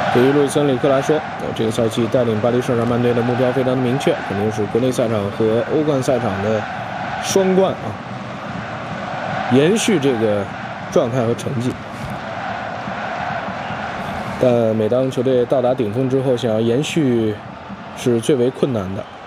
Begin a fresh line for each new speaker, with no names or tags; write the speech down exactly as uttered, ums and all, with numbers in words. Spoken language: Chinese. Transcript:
对于路易斯·恩里克来说，这个赛季带领巴黎圣日耳曼队的目标非常的明确，肯定是国内赛场和欧冠赛场的双冠啊，延续这个状态和成绩。但每当球队到达顶峰之后，想要延续是最为困难的。